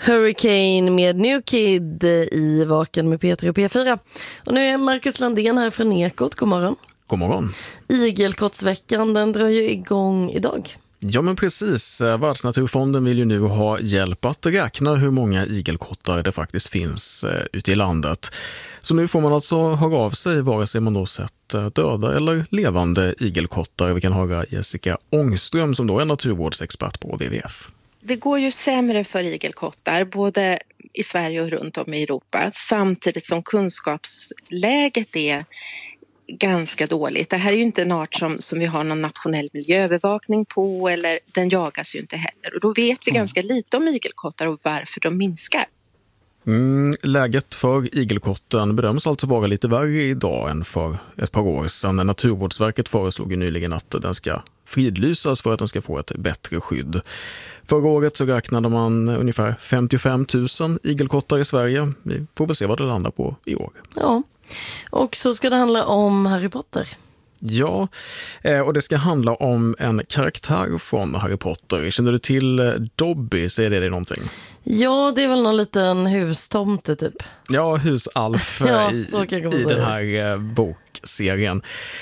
Hurricane med New Kid i Vaken med Peter och P4. Och nu är Marcus Landén här från Ekot. God morgon. God morgon. Igelkottsveckan, den drar ju igång idag. Ja, men precis. Världsnaturfonden vill ju nu ha hjälp att räkna hur många igelkottar det faktiskt finns ute i landet. Så nu får man alltså höra av sig vare sig man då sett döda eller levande igelkottar. Vi kan höra Jessica Ångström som då är naturvårdsexpert på WWF. Det går ju sämre för igelkottar både i Sverige och runt om i Europa samtidigt som kunskapsläget är ganska dåligt. Det här är ju inte en art som vi har någon nationell miljöövervakning på, eller den jagas ju inte heller. Och då vet vi ganska lite om igelkottar och varför de minskar. Läget för igelkotten bedöms alltså vara lite värre idag än för ett par år sedan. Naturvårdsverket föreslog ju nyligen att den ska fridlysas för att den ska få ett bättre skydd. Förra året så räknade man ungefär 55 000 igelkottar i Sverige. Vi får väl se vad det landar på i år. Ja, och så ska det handla om Harry Potter. Ja, och det ska handla om en karaktär från Harry Potter. Känner du till Dobby? Säger det någonting? Ja, det är väl någon liten hustomte typ. Ja, husalf ja, i den här bokserien.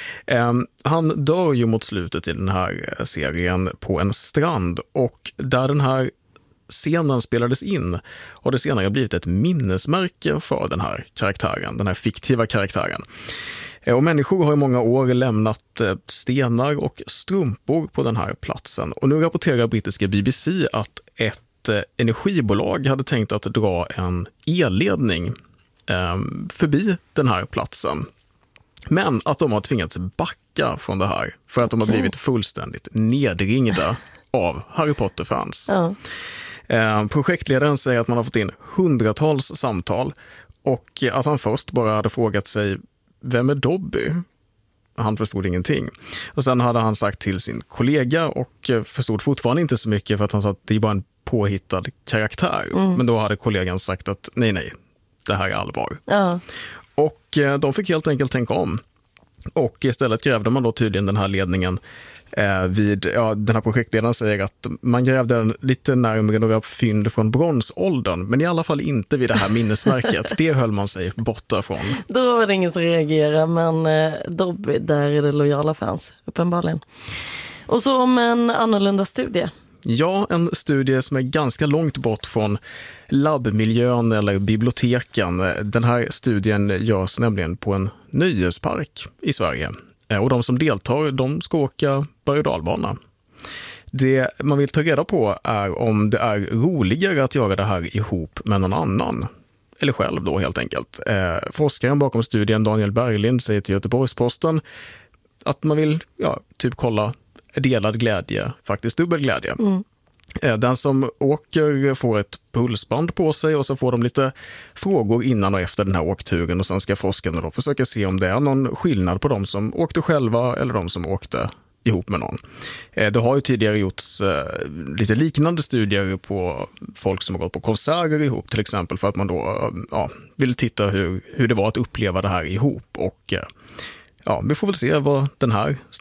Han dör ju mot slutet i den här serien på en strand, och där den här scenen spelades in har det senare blivit ett minnesmärke för den här karaktären, den här fiktiva karaktären. Och människor har i många år lämnat stenar och strumpor på den här platsen. Och nu rapporterar brittiska BBC att ett energibolag hade tänkt att dra en elledning förbi den här platsen. Men att de har tvingats backa från det här för att de har blivit fullständigt nedringda av Harry Potter-fans. Ja. Projektledaren säger att man har fått in hundratals samtal och att han först bara hade frågat sig: vem är Dobby? Han förstod ingenting. Och sen hade han sagt till sin kollega och förstod fortfarande inte så mycket, för att han sa att det är bara en påhittad karaktär. Men då hade kollegan sagt att nej, det här är allvar. Ja. Och de fick helt enkelt tänka om. Och istället grävde man då tydligen den här ledningen den här projektledaren säger att man grävde den lite närmare några fynd från bronsåldern, men i alla fall inte vid det här minnesmärket. Det höll man sig borta från. Då var det inget att reagera, men Dobby, där är det lojala fans, uppenbarligen. Och så om en annorlunda studie. Ja, en studie som är ganska långt bort från labbmiljön eller biblioteken. Den här studien görs nämligen på en nöjespark i Sverige. Och de som deltar, de ska åka berg- och dalbana. Det man vill ta reda på är om det är roligare att göra det här ihop med någon annan. Eller själv då helt enkelt. Forskaren bakom studien, Daniel Berglind, säger till Göteborgs-Posten att man vill typ kolla delad glädje, faktiskt dubbel glädje. Den som åker får ett pulsband på sig och så får de lite frågor innan och efter den här åkturen, och sen ska forskarna då försöka se om det är någon skillnad på de som åkte själva eller de som åkte ihop med någon. Det har ju tidigare gjorts lite liknande studier på folk som har gått på konserter ihop till exempel, för att man då vill titta hur det var att uppleva det här ihop. Och vi får väl se vad den här